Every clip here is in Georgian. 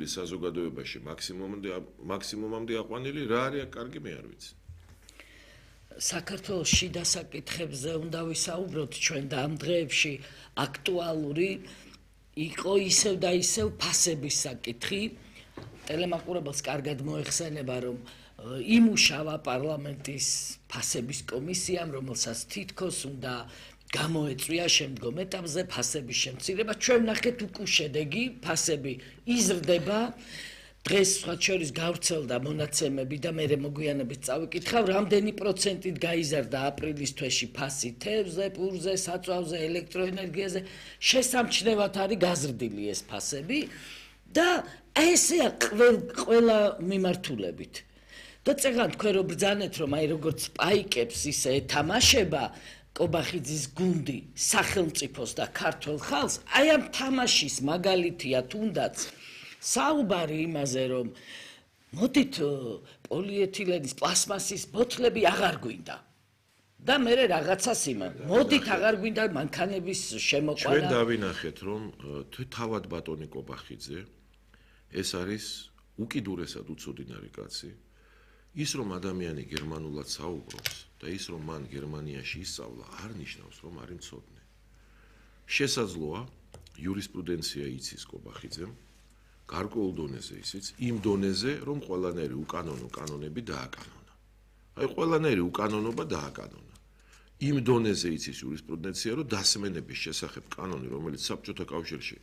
სიკვდილი საზოგადოებაში მაქსიმუმამდე აყვანილი რა არის კარგი მე არ ვიცი. საქართველოს შიდა საკითხებზე უნდა ვისაუბროთ ჩვენ და ამ დღეებში აქტუალური იყო ისევ და ისევ ფასების საკითხი. ტელემაყურებელს კარგად მოეხსენება, რომ იმუშავა პარლამენტის ფასების კომისიამ, რომელსაც თითქოს უნდა გამოეწვია შემდგომ ეტაპზე ფასების შემცირება. ჩვენ ვნახეთ უკვე შედეგი, ფასები იზრდება. დღეს სხვა შორის გავრცელდა მონაცემები და მე მოგვიანებით წავიკითხავ, რამდენი პროცენტით გაიზარდა აპრილის თვეში ფასი თევზზე, პურზე, საწვავზე, ელექტროენერგიაზე. შესამჩნევად არის გაზრდილი ეს ფასები და ესეა ყველა მიმართულებით. და წეგან თქვენ რო ბრძანეთ, რომ აი როგორც პაიკებს ისე ეთამაშება კობახიძის გუნდი სახელმწიფოს და ქართულ ხალხს, აი ამ თამაშის მაგალითია თუნდაც საუბარი იმაზე, რომ მოდით პოლიეთილენის პლასმასის ბოთლები აღარ გვინდა. და მე რაღაცას მოდით აღარ გვინდა მანქანების შემოყვანა. ჩვენ დავინახეთ, რომ თავად ბატონი კობახიძე ეს არის უკიდურესად უცოდინარი კაცი. ის რომ ადამიანი გერმანულად საუბრობს და ის რომ მან გერმანიაში ისწავლა, არ ნიშნავს რომ არის მცოდნე. შესაძლოა იურისპრუდენცია იცის კობახიძემ, გარკვეულ დონეზე ისიც, იმ დონეზე, რომ ყველანაირი უკანონო კანონები დააკანონა. აი ყველანაირი უკანონობა დააკანონა. იმ დონეზე იცის იურისპრუდენცია, რომ დასმენების შესახებ კანონი, რომელიც საბჭოთა კავშირში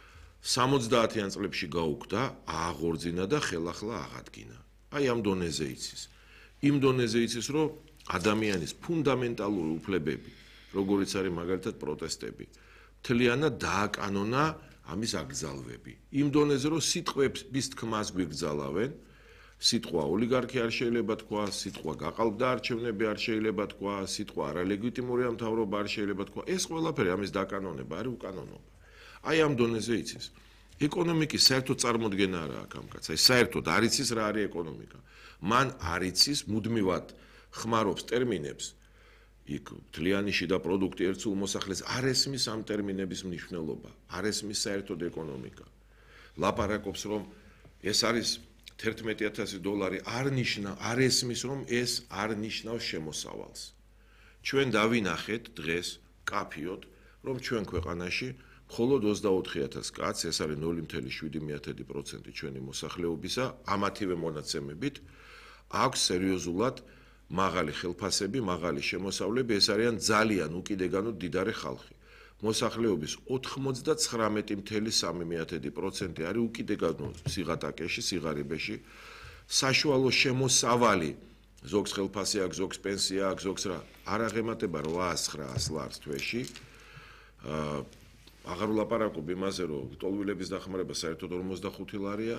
70-იან წლებში გაუქმდა, აღორძინა და ხელახლა აღადგინა. აი ამ დონეზე იცის. იმ დონეზე იცის, რომ ადამიანის ფუნდამენტალური უფლებები, როგორიც არის მაგალითად პროტესტები, მთლიანად დააკანონა ამის აკრძალვები. იმ დონეზე, რომ სიტყვების თქმას გვიგრძალავენ, სიტყვა ოლიგარქი არ შეიძლება თქვა, სიტყვა გაყალბდა არჩევნები არ შეიძლება თქვა, სიტყვა არალეგიტიმურია მთავრობა არ შეიძლება თქვა. ეს ყველაფერი ამის დაკანონება არის უკანონობა. აი ამ დონეზე იცის. ეკონომიკის საერთოდ წარმოდგენა არა აქვს ამ კაცს. აი საერთოდ არ იცის რა არის ეკონომიკა. მან არ იცის, მუდმივად ხმარობს ტერმინებს. იქ მთლიანი შიდა პროდუქტი ერთსულ მოსახლეს არ ესმის ამ ტერმინების მნიშვნელობა, არ ესმის საერთოდ ეკონომიკა. ლაპარაკობს, რომ ეს არის $11,000 არ ესმის, რომ ეს არ ნიშნავს შემოსავალს. ჩვენ დავინახეთ დღეს კაფიოდ, რომ ჩვენ ქვეყანაში მხოლოდ 24,000 კაცს, ეს არის 0.7% ჩვენი მოსახლეობისა, ამათივე მონაცემებით აქვს სერიოზულად მაღალი ხელფასები, მაღალი შემოსავლები, ეს არიან ძალიან უკიდეგანო დიდარი ხალხი. მოსახლეობის 99.3% არის უკიდეგანო სიღატაკეში, სიღარიბეში. საშუალო შემოსავალი, ზოგს ხელფასი აქვს, ზოგს პენსია აქვს, ზოგს რა, არ აღემატება 800-900 ლარს თვეში. აღარ ვლაპარაკობ იმაზე, რომ ტოლვილების დახმარება საერთოდ 45 ლარია.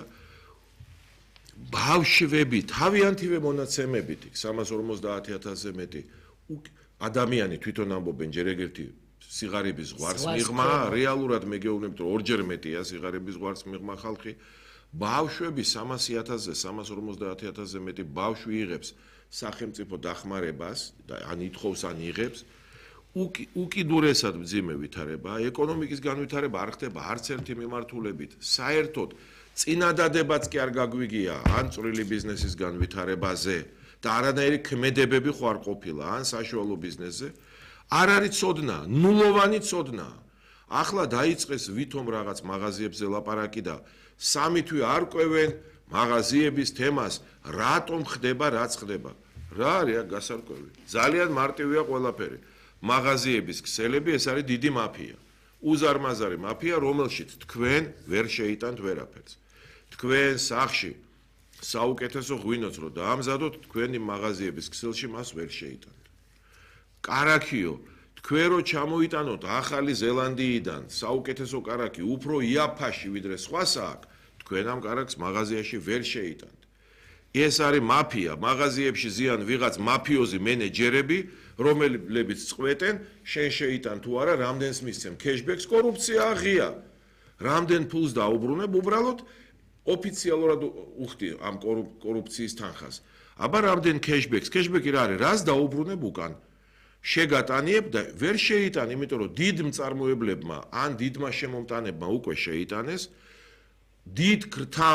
ბავშვები თავიანთივე მონაცემებით 350,000-ზე მეტი ადამიანი თვითონ ამბობენ ჯერ ეგერთი სიღარიბის ზღვარს მიღმა, რეალურად მეგეუბნებით რომ ორჯერ მეტია სიღარიბის ზღვარს მიღმა ხალხი. ბავშვები 300,000-ზე 350,000-ზე მეტი ბავშვი იღებს სახელმწიფო დახმარებას და ან ითხოვს ან იღებს. უკიდურესად მძიმე ვითარება, ეკონომიკის განვითარება არ ხდება არც ერთი მიმართულებით. საერთოდ წინადადებაც კი არ გაგვიგია ან წვრილი ბიზნესის განვითარებაზე და არანაირი ქმედებები ხო არ ყოფილა ან საშუალო ბიზნესზე. არ არის ცოდნა, ნულოვანი ცოდნა. ახლა დაიწყეს ვითომ რაღაც მაღაზიებზე ლაპარაკი და 3 თვე არ ყვევენ მაღაზიების თემას, რატომ ხდება, რაც ხდება. რა არის გასარკვევი? ძალიან მარტივია ყველაფერი. მაღაზიების ქსელები ეს არის დიდი მაფია. უზარმაზარი მაფია, რომელშიც თქვენ ვერ შეიტანთ ვერაფერს. თქვენ სახში საუკეთესო ღვინოც რო დაამზადოთ, თქვენი მაღაზიების ქსელში მას ვერ შეიტანთ. კარაქიო, თქვენ რო ჩამოიტანოთ ახალი ზელანდიიდან საუკეთესო კარაქი, უფრო იაფაში ვიდრე სხვასა აქვს, თქვენ ამ კარაქს მაღაზიაში ვერ შეიტანთ. ეს არის მაფია, მაღაზიებში ზიან ვიღაც მაფიოზი მენეჯერები, რომელებიც წყვეტენ, შენ შეიტან თუ არა, რამდენს მისცემ კეშბექს, კორუფცია ღია. რამდენ ფულს დაუბრუნებ, უბრალოდ ოფიციალურად უხდი ამ კორუფციის თანხას. აბა რამდენ კეშბექს, კეშბექი რა არის, რას დაუბრუნებ უკან? შეგატანიებ და ვერ შეიტან, იმიტომ რომ დიდ მწარმოებლებმა ან დიდმა შემომტანებმა უკვე შეიტანეს, დიდ